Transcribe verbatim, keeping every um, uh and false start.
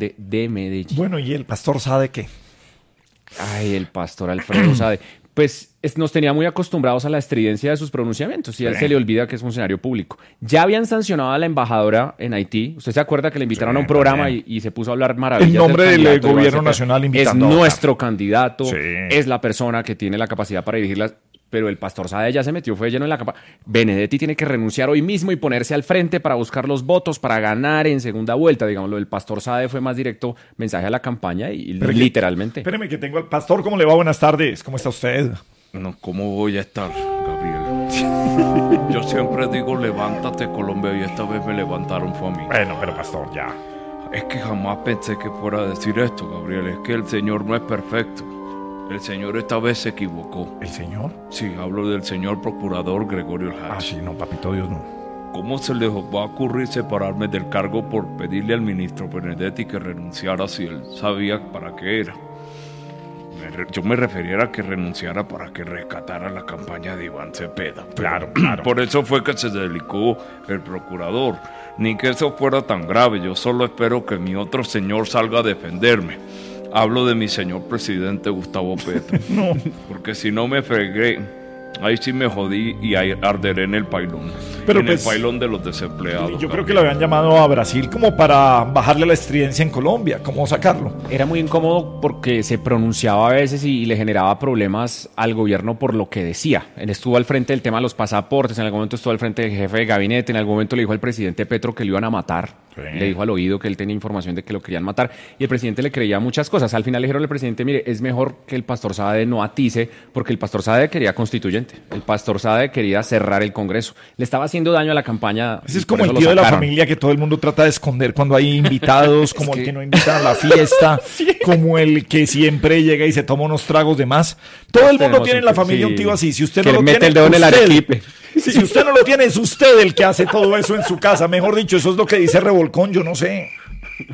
alcalde de Medellín. Bueno, ¿y el pastor Sade qué? Ay, el pastor Alfredo Sade. Pues es, nos tenía muy acostumbrados a la estridencia de sus pronunciamientos y a él Sí. se le olvida que es funcionario público. Ya habían sancionado a la embajadora en Haití. ¿Usted se acuerda que le invitaron Sí, a un programa y, también. y se puso a hablar maravillas? En nombre del candidato de gobierno Iván Cepeda? nacional Es invitando a votar. nuestro candidato, Sí. es la persona que tiene la capacidad para dirigirlas. Pero el pastor Sade ya se metió, fue lleno en la capa. Benedetti tiene que renunciar hoy mismo y ponerse al frente para buscar los votos, para ganar en segunda vuelta. Digamos, lo del pastor Sade fue más directo mensaje a la campaña y Pero que- literalmente. Espéreme que tengo al pastor. ¿Cómo le va? Buenas tardes. ¿Cómo está usted? No, ¿cómo voy a estar, Gabriel? Yo siempre digo, levántate, Colombia, y esta vez me levantaron fue a mí. Bueno, pero pastor, ya. Es que jamás pensé que fuera a decir esto, Gabriel. Es que el Señor no es perfecto. El Señor esta vez se equivocó. ¿El señor? Sí, hablo del señor procurador Gregorio Ah, Hatch. sí, no, papito Dios, no. ¿Cómo se les va a ocurrir separarme del cargo por pedirle al ministro Benedetti que renunciara si él sabía para qué era? Me re- Yo me refería a que renunciara para que rescatara la campaña de Iván Cepeda. Pero Claro, claro. Por eso fue que se delicó el procurador. Ni que eso fuera tan grave. Yo solo espero que mi otro señor salga a defenderme. Hablo de mi señor presidente Gustavo Petro. No. Porque si no me fregué, ahí sí me jodí y ahí arderé en el pailón. Pero en pues, el pailón de los desempleados. Yo creo que Gabriel. lo habían llamado a Brasil como para bajarle la estridencia en Colombia. ¿Cómo sacarlo? Era muy incómodo porque se pronunciaba a veces y, y le generaba problemas al gobierno por lo que decía. Él estuvo al frente del tema de los pasaportes, en algún momento estuvo al frente del jefe de gabinete, en algún momento le dijo al presidente Petro que lo iban a matar. Sí. Le dijo al oído que él tenía información de que lo querían matar y el presidente le creía muchas cosas. Al final le dijeron al presidente, mire, es mejor que el pastor Sade no atice porque el pastor Sade quería constituyente. El pastor Sade quería cerrar el Congreso. Le estaba haciendo daño a la campaña. Ese es y por como eso el lo tío de la sacaron. familia que todo el mundo trata de esconder cuando hay invitados, como el que no invitan a la fiesta, como el que siempre llega y se toma unos tragos de más. Todo el mundo Tenemos tiene en un la tío, familia sí, un tío así. Si usted que no le lo mete tiene, el dedo en el usted- arequipe. Si usted no lo tiene, es usted el que hace todo eso en su casa. Mejor dicho, eso es lo que dice Revolcón, yo no sé.